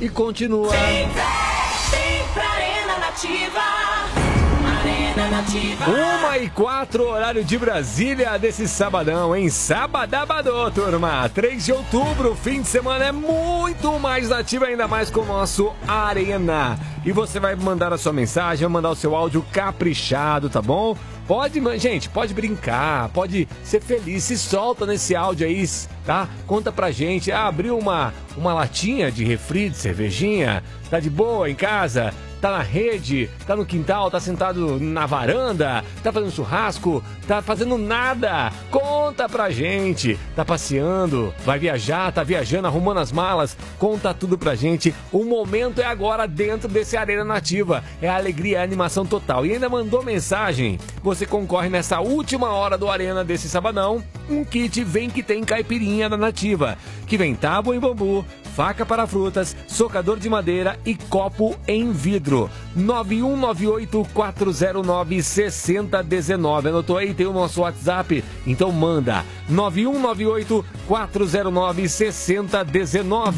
e continua. Sempre Arena Nativa. Arena Nativa. 1h04, horário de Brasília, desse sabadão, hein? Sabadabadô, turma. 3 de outubro, fim de semana é muito mais nativa, ainda mais com o nosso Arena. E você vai mandar a sua mensagem, vai mandar o seu áudio caprichado, tá bom? Gente, pode brincar, pode ser feliz, se solta nesse áudio aí, tá? Conta pra gente, abriu uma latinha de refri, de cervejinha, tá de boa em casa? Tá na rede, tá no quintal, tá sentado na varanda, tá fazendo churrasco, tá fazendo nada. Conta pra gente. Tá passeando, vai viajar, tá viajando, arrumando as malas. Conta tudo pra gente. O momento é agora dentro desse Arena Nativa. É a alegria, a animação total. E ainda mandou mensagem. Você concorre nessa última hora do Arena desse sabadão. Um kit Vem Que Tem Caipirinha da Nativa, que vem tábua em bambu, faca para frutas, socador de madeira e copo em vidro. 9198-409-6019. Anotou aí? Tem o nosso WhatsApp? Então manda. 9198-409-6019.